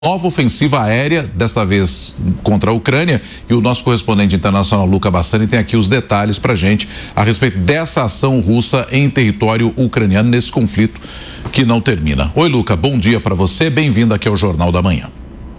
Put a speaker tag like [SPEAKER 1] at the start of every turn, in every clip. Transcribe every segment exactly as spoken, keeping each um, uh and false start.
[SPEAKER 1] nova ofensiva aérea, dessa vez contra a Ucrânia, e o nosso correspondente internacional, Luca Bassani, tem aqui os detalhes pra gente a respeito dessa ação russa em território ucraniano nesse conflito que não termina. Oi, Luca, bom dia para você, bem-vindo aqui ao Jornal da Manhã.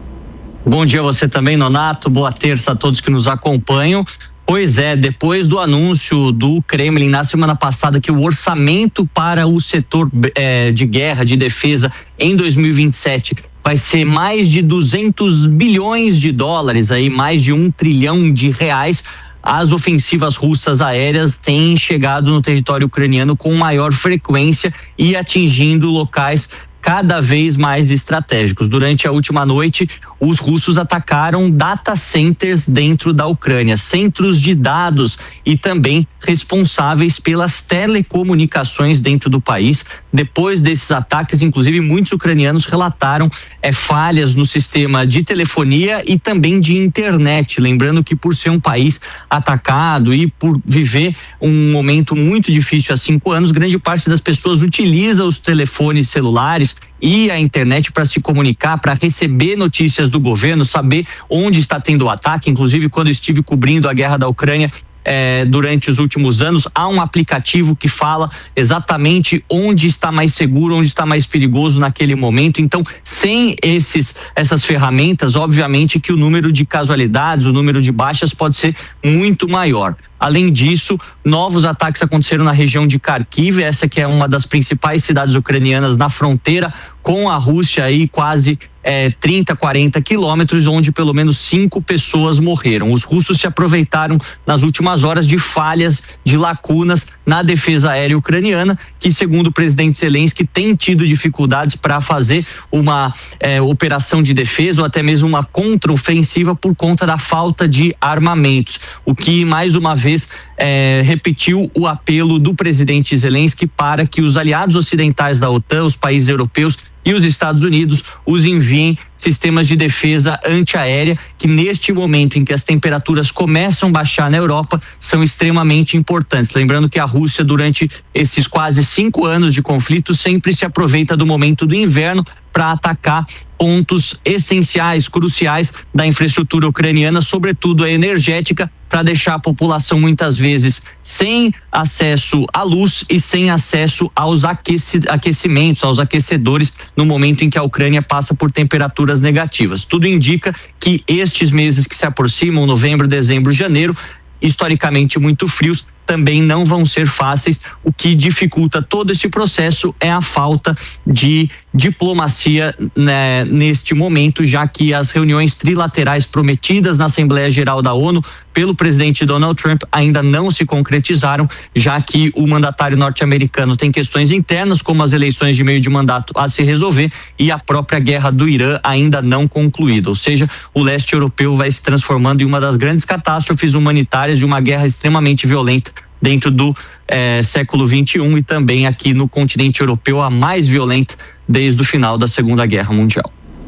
[SPEAKER 2] Bom dia a você também, Nonato, boa terça a todos que nos acompanham. Pois é, depois do anúncio do Kremlin na semana passada que o orçamento para o setor eh, de guerra, de defesa em dois mil e vinte e sete vai ser mais de duzentos bilhões de dólares, aí mais de um trilhão de reais, as ofensivas russas aéreas têm chegado no território ucraniano com maior frequência e atingindo locais cada vez mais estratégicos. Durante a última noite, os russos atacaram data centers dentro da Ucrânia, centros de dados e também responsáveis pelas telecomunicações dentro do país. Depois desses ataques, inclusive, muitos ucranianos relataram é, falhas no sistema de telefonia e também de internet. Lembrando que, por ser um país atacado e por viver um momento muito difícil há cinco anos, grande parte das pessoas utiliza os telefones celulares e a internet para se comunicar, para receber notícias do governo, saber onde está tendo o ataque. Inclusive, quando estive cobrindo a guerra da Ucrânia eh, durante os últimos anos, há um aplicativo que fala exatamente onde está mais seguro, onde está mais perigoso naquele momento. Então, sem esses, essas ferramentas, obviamente que o número de casualidades, o número de baixas pode ser muito maior. Além disso, novos ataques aconteceram na região de Kharkiv, essa que é uma das principais cidades ucranianas na fronteira com a Rússia, aí quase é, trinta, quarenta quilômetros, onde pelo menos cinco pessoas morreram. Os russos se aproveitaram nas últimas horas de falhas, de lacunas na defesa aérea ucraniana, que segundo o presidente Zelensky tem tido dificuldades para fazer uma é, operação de defesa ou até mesmo uma contraofensiva por conta da falta de armamentos, o que mais uma vez É, repetiu o apelo do presidente Zelensky para que os aliados ocidentais da OTAN, os países europeus e os Estados Unidos os enviem sistemas de defesa antiaérea que neste momento em que as temperaturas começam a baixar na Europa são extremamente importantes. Lembrando que a Rússia durante esses quase cinco anos de conflito sempre se aproveita do momento do inverno para atacar pontos essenciais, cruciais da infraestrutura ucraniana, sobretudo a energética, para deixar a população muitas vezes sem acesso à luz e sem acesso aos aqueci- aquecimentos, aos aquecedores, no momento em que a Ucrânia passa por temperaturas negativas. Tudo indica que estes meses que se aproximam, novembro, dezembro, janeiro, historicamente muito frios, também não vão ser fáceis. O que dificulta todo esse processo é a falta de diplomacia, né, neste momento, já que as reuniões trilaterais prometidas na Assembleia Geral da ONU pelo presidente Donald Trump ainda não se concretizaram, já que o mandatário norte-americano tem questões internas, como as eleições de meio de mandato a se resolver e a própria guerra do Irã ainda não concluída. Ou seja, o leste europeu vai se transformando em uma das grandes catástrofes humanitárias de uma guerra extremamente violenta dentro do eh, século vinte e um e também aqui no continente europeu, a mais violenta desde o final da Segunda Guerra Mundial.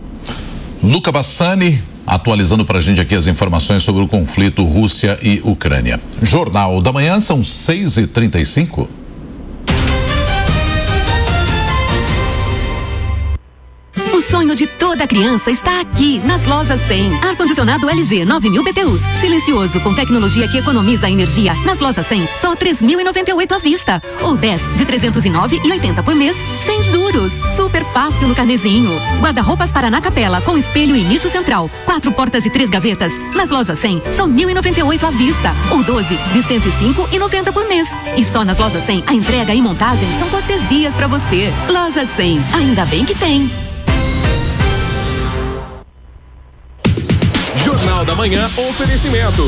[SPEAKER 1] Luca Bassani atualizando pra gente aqui as informações sobre o conflito Rússia e Ucrânia. Jornal da Manhã, são seis e trinta e cinco.
[SPEAKER 3] O sonho de toda criança está aqui, nas Lojas cem. Ar-condicionado L G nove mil B T Us, silencioso com tecnologia que economiza energia. Nas Lojas cem, só três mil e noventa e oito à vista. Ou dez de trezentos e nove e oitenta por mês, sem juros. Super fácil no carnezinho. Guarda-roupas Paraná Capela, com espelho e nicho central. Quatro portas e três gavetas. Nas Lojas cem, só mil e noventa e oito à vista. Ou doze de cento e cinco e noventa por mês. E só nas Lojas cem, a entrega e montagem são cortesias pra você. Lojas cem, ainda bem que tem.
[SPEAKER 4] Jornal da Manhã, oferecimento.